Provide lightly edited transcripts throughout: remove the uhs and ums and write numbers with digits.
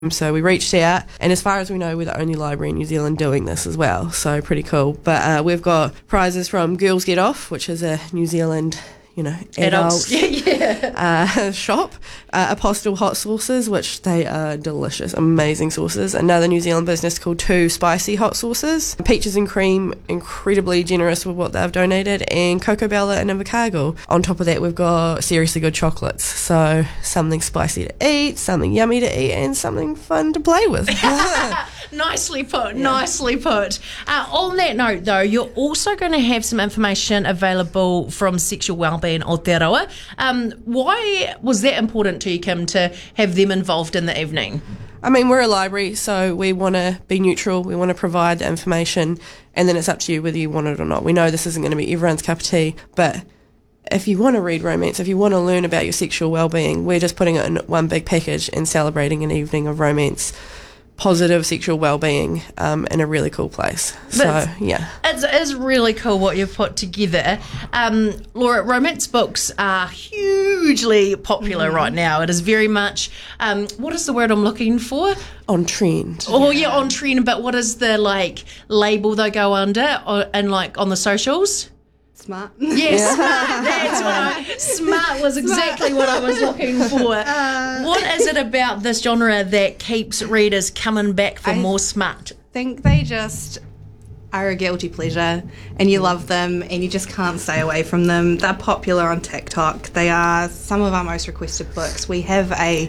So we reached out, and as far as we know, we're the only library in New Zealand doing this as well, so pretty cool. But we've got prizes from Girls Get Off, which is a New Zealand, adult shop. Apostle hot sauces, which they are delicious, amazing sauces. Another New Zealand business called Two Spicy Hot Sauces. Peaches and Cream, incredibly generous with what they've donated, and Coco Bella and Invercargill. On top of that, we've got Seriously Good chocolates, so something spicy to eat, something yummy to eat, and something fun to play with. Nicely put, nicely put. On that note, though, you're also going to have some information available from Sexual Wellbeing Aotearoa. Why was that important to you, Kim, to have them involved in the evening? I mean, we're a library, so we want to be neutral. We want to provide the information, and then it's up to you whether you want it or not. We know this isn't going to be everyone's cup of tea, but if you want to read romance, if you want to learn about your sexual well-being, we're just putting it in one big package and celebrating an evening of romance, positive sexual well-being in a really cool place. So, yeah. It's really cool what you've put together. Laura, romance books are hugely popular right now. It is very much, what is the word I'm looking for? On trend. Oh, yeah, on trend. But what is the, label they go under and, on the socials? Smart. Yes, that's smart was exactly what I was looking for. What is it about this genre that keeps readers coming back for more smart? I think they just are a guilty pleasure, and you love them and you just can't stay away from them. They're popular on TikTok. They are some of our most requested books. We have a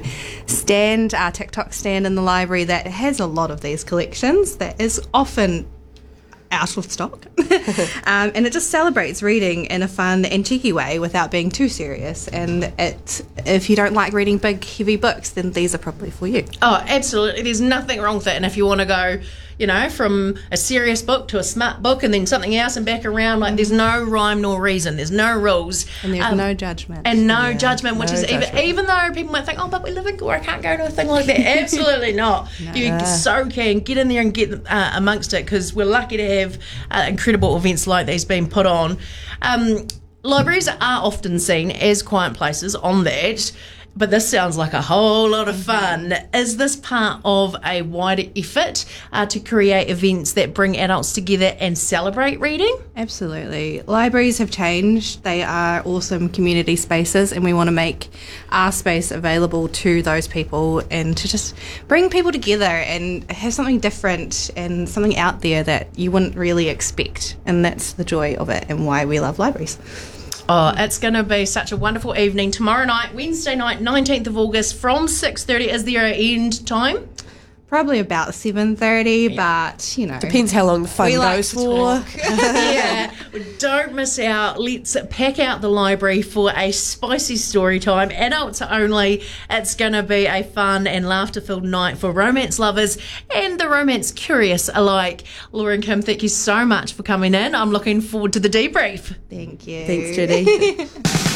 TikTok stand in the library that has a lot of these collections that is often out of stock. And it just celebrates reading in a fun and cheeky way without being too serious. And if you don't like reading big, heavy books, then these are probably for you. Oh, absolutely. There's nothing wrong with it. And if you want to go, from a serious book to a smart book and then something else and back around, there's no rhyme nor reason. There's no rules. And there's no judgment. And no judgment, which is even though people might think, but we live in Gore, I can't go to a thing like that. Absolutely not. No. You so can get in there and get amongst it, because we're lucky to have incredible events like these being put on. Libraries are often seen as quiet places on that, but this sounds like a whole lot of fun. Is this part of a wider effort to create events that bring adults together and celebrate reading? Absolutely. Libraries have changed. They are awesome community spaces, and we want to make our space available to those people and to just bring people together and have something different and something out there that you wouldn't really expect. And that's the joy of it and why we love libraries. Oh, it's going to be such a wonderful evening. Tomorrow night, Wednesday night, 19th of August, from 6:30. Is there an end time? Probably about 7:30, but, Depends how long the fun goes for. Yeah, don't miss out. Let's pack out the library for a spicy story time. Adults only. It's going to be a fun and laughter-filled night for romance lovers and the romance curious alike. Laura and Kim, thank you so much for coming in. I'm looking forward to the debrief. Thank you. Thanks, Judy.